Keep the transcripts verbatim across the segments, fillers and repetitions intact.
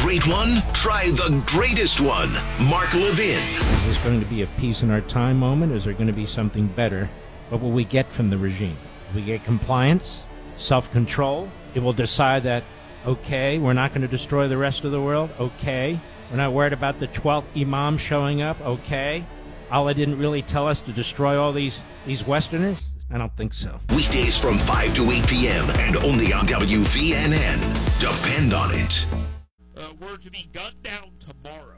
great one? Try the greatest one. Mark Levin. Is this going to be a peace in our time moment? Is there going to be something better? What will we get from the regime? We get compliance, self-control. It will decide that, okay, we're not going to destroy the rest of the world. Okay. We're not worried about the twelfth imam showing up. Okay. Allah didn't really tell us to destroy all these, these Westerners? I don't think so. Weekdays from five to eight p.m. and only on W V N N. Depend on it. Uh, were to be gunned down tomorrow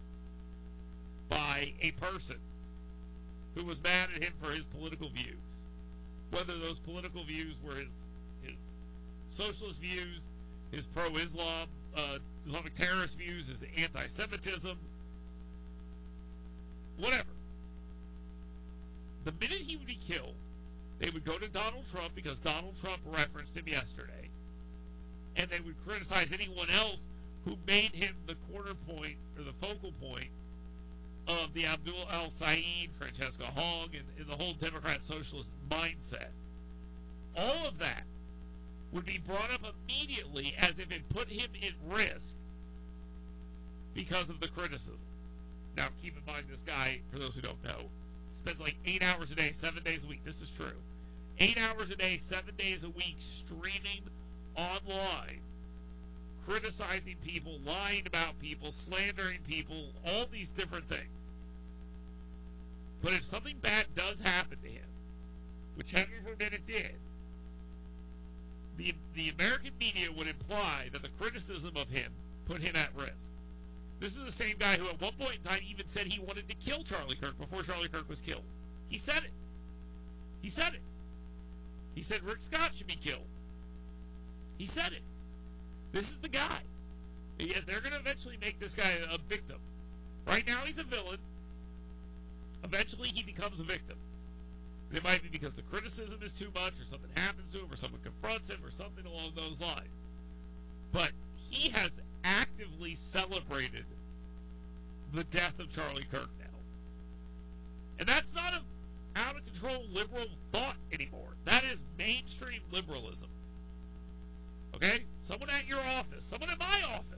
by a person who was mad at him for his political views. Whether those political views were his, his socialist views, his pro-Islam, uh, Islamic terrorist views, his anti-Semitism, whatever. The minute he would be killed, they would go to Donald Trump because Donald Trump referenced him yesterday, and they would criticize anyone else who made him the corner point or the focal point of the Abdul al-Said, Francesca Hong, and, and the whole Democrat socialist mindset. All of that would be brought up immediately as if it put him at risk because of the criticism. Now, keep in mind, this guy, for those who don't know, spends like eight hours a day, seven days a week. This is true. Eight hours a day, seven days a week, streaming online, criticizing people, lying about people, slandering people, all these different things. But if something bad does happen to him, which heaven forbid it did, the, the American media would imply that the criticism of him put him at risk. This is the same guy who at one point in time even said he wanted to kill Charlie Kirk before Charlie Kirk was killed. He said it. He said it. He said Rick Scott should be killed. He said it. This is the guy. Yeah, they're going to eventually make this guy a victim. Right now he's a villain. Eventually he becomes a victim. It might be because the criticism is too much, or something happens to him, or someone confronts him, or something along those lines. But he has actively celebrated the death of Charlie Kirk now. And that's not an out-of-control liberal thought anymore. That is mainstream liberalism. Okay? Someone at your office, someone at my office,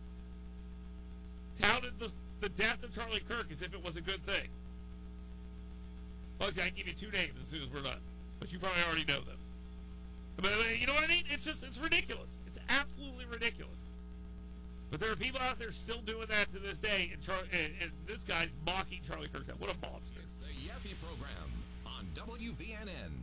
touted the, the death of Charlie Kirk as if it was a good thing. Bugsy, I can give you two names as soon as we're done. But you probably already know them. But you know what I mean? It's just, it's ridiculous. It's absolutely ridiculous. But there are people out there still doing that to this day, and, Char- and, and this guy's mocking Charlie Kirk. What a monster. It's the Yaffe Program on W V N N.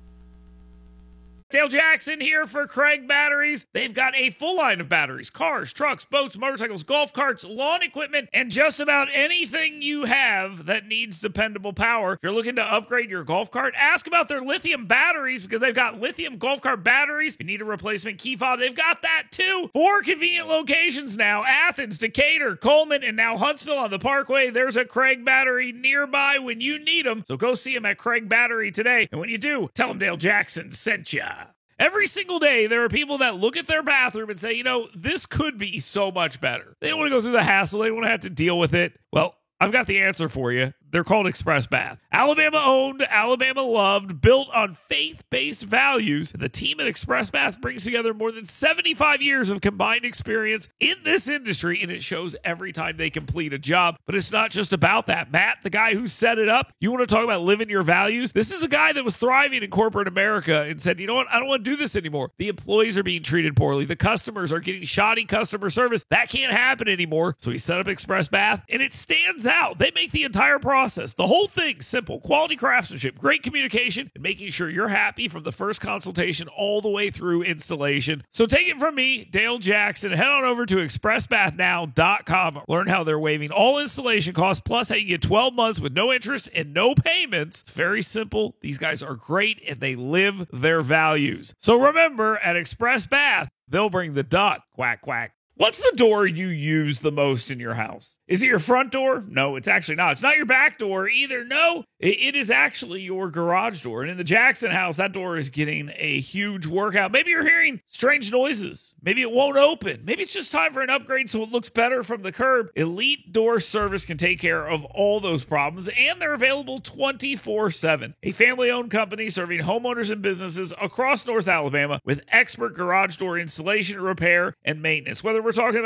Dale Jackson here for Craig Batteries. They've got a full line of batteries, cars, trucks, boats, motorcycles, golf carts, lawn equipment, and just about anything you have that needs dependable power. If you're looking to upgrade your golf cart, ask about their lithium batteries because they've got lithium golf cart batteries. If you need a replacement key fob, they've got that too. Four convenient locations now: Athens, Decatur, Coleman, and now Huntsville on the Parkway. There's a Craig Battery nearby when you need them. So go see them at Craig Battery today. And when you do, tell them Dale Jackson sent ya. Every single day, there are people that look at their bathroom and say, you know, this could be so much better. They don't want to go through the hassle. They don't want to have to deal with it. Well, I've got the answer for you. They're called Express Bath. Alabama owned, Alabama loved, built on faith-based values. The team at Express Bath brings together more than seventy-five years of combined experience in this industry, and it shows every time they complete a job. But it's not just about that. Matt, the guy who set it up, you want to talk about living your values? This is a guy that was thriving in corporate America and said, you know what? I don't want to do this anymore. The employees are being treated poorly. The customers are getting shoddy customer service. That can't happen anymore. So he set up Express Bath, and it stands out. They make the entire process. The whole thing simple. Quality craftsmanship, great communication, and making sure you're happy from the first consultation all the way through installation. So take it from me, Dale Jackson. Head on over to express bath now dot com. Learn how they're waiving all installation costs, plus how you get twelve months with no interest and no payments. It's very simple. These guys are great, and they live their values. So remember, at Express Bath, they'll bring the duck. Quack, quack. What's the door you use the most in your house? Is it your front door? No, it's actually not. It's not your back door either. No, it, it is actually your garage door. And in the Jackson house, that door is getting a huge workout. Maybe you're hearing strange noises. Maybe it won't open. Maybe it's just time for an upgrade so it looks better from the curb. Elite Door Service can take care of all those problems, and they're available twenty-four seven. A family-owned company serving homeowners and businesses across North Alabama with expert garage door installation, repair, and maintenance. Whether we're talking about